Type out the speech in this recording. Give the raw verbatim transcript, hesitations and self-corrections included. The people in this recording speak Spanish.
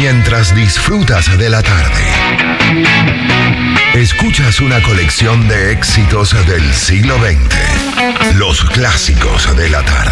mientras disfrutas de la tarde. Escuchas una colección de éxitos del siglo veinte. Los clásicos de la tarde.